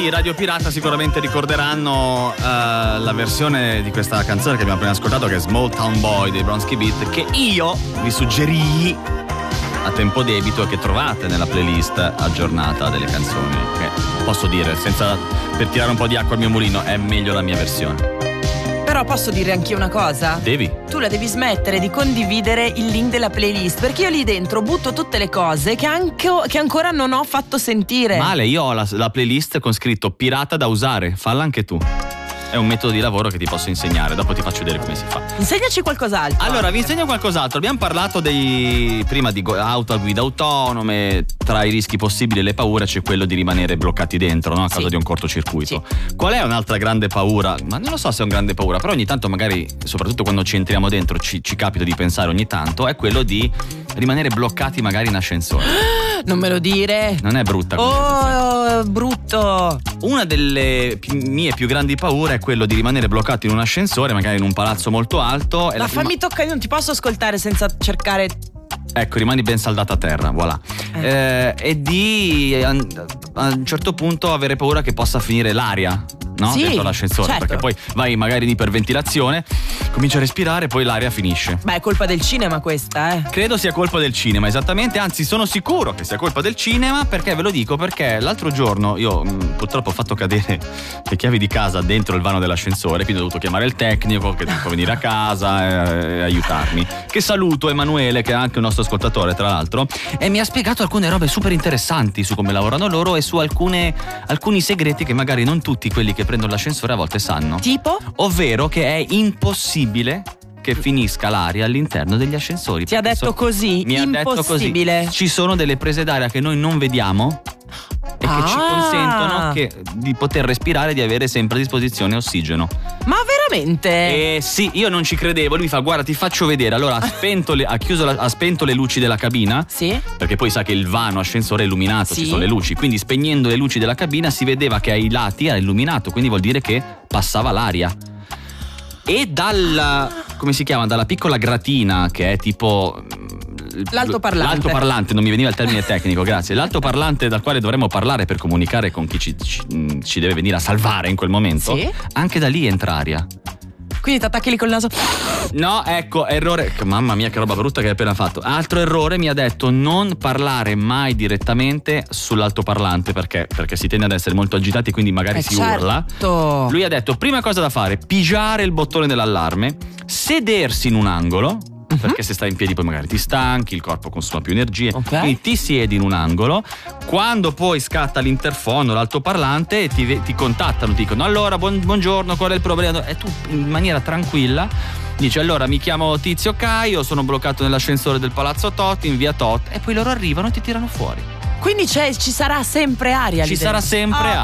di Radio Pirata sicuramente ricorderanno la versione di questa canzone che abbiamo appena ascoltato, che è Small Town Boy dei Bronski Beat, che io vi suggerii a tempo debito e che trovate nella playlist aggiornata delle canzoni, che posso dire, senza per tirare un po' di acqua al mio mulino, è meglio la mia versione. Però posso dire anch'io una cosa? Devi. Tu la devi smettere di condividere il link della playlist, perché io lì dentro butto tutte le cose che ancora non ho fatto sentire. Male, io ho la playlist con scritto pirata da usare, falla anche tu. È un metodo di lavoro che ti posso insegnare, dopo ti faccio vedere come si fa. Insegnaci qualcos'altro. Allora, vi insegno qualcos'altro. Abbiamo parlato prima di auto a guida autonome. Tra i rischi possibili e le paure c'è quello di rimanere bloccati dentro, no? A causa di un cortocircuito. Sì. Qual è un'altra grande paura? Ma non lo so se è una grande paura, però ogni tanto magari, soprattutto quando ci entriamo dentro, ci capita di pensare ogni tanto, è quello di rimanere bloccati magari in ascensore. Non me lo dire. Non è brutta come sensazione. Brutto. Una delle mie più grandi paure è quello di rimanere bloccato in un ascensore, magari in un palazzo molto alto. Ma fammi toccare, non ti posso ascoltare senza cercare. Ecco, rimani ben saldato a terra, voilà. E di a un certo punto avere paura che possa finire l'aria, no? Sì, dentro l'ascensore, certo. Perché poi vai magari in iperventilazione, cominci a respirare, poi l'aria finisce. Beh, è colpa del cinema questa, Credo sia colpa del cinema, esattamente, anzi sono sicuro che sia colpa del cinema, perché ve lo dico, perché l'altro giorno io purtroppo ho fatto cadere le chiavi di casa dentro il vano dell'ascensore, quindi ho dovuto chiamare il tecnico che può venire a casa e aiutarmi. Che saluto Emanuele, che è anche un nostro ascoltatore tra l'altro, e mi ha spiegato alcune robe super interessanti su come lavorano loro e su alcuni segreti che magari non tutti quelli che prendono l'ascensore a volte sanno. Tipo? Ovvero che è impossibile che finisca l'aria all'interno degli ascensori. Ti ha detto così? Mi ha detto così. Ci sono delle prese d'aria che noi non vediamo e che ci consentono di poter respirare e di avere sempre a disposizione ossigeno. Ma veramente? Sì, io non ci credevo. Lui mi fa: guarda, ti faccio vedere. Allora ha spento le luci della cabina. Sì. Perché poi sa che il vano ascensore è illuminato, ci sono le luci. Quindi spegnendo le luci della cabina si vedeva che ai lati era illuminato, quindi vuol dire che passava l'aria. E dalla piccola gratina che è tipo l'altoparlante, non mi veniva il termine tecnico, grazie. L'altoparlante dal quale dovremmo parlare per comunicare con chi ci deve venire a salvare in quel momento. Sì. Anche da lì entra aria. Quindi ti attacchi lì col naso? No, ecco, errore. Mamma mia, che roba brutta che hai appena fatto. Altro errore, mi ha detto non parlare mai direttamente sull'altoparlante perché si tende ad essere molto agitati, quindi magari si urla. Lui ha detto: prima cosa da fare, pigiare il bottone dell'allarme, sedersi in un angolo. Perché se stai in piedi poi magari ti stanchi, il corpo consuma più energie. Quindi ti siedi in un angolo. Quando poi scatta l'interfono, l'altoparlante, e ti contattano, ti dicono: allora buongiorno, qual è il problema? E tu in maniera tranquilla dici: allora mi chiamo Tizio Caio, sono bloccato nell'ascensore del palazzo Tot in via Tot, e poi loro arrivano e ti tirano fuori. Quindi ci sarà sempre aria lì dentro. Ci sarà sempre aria.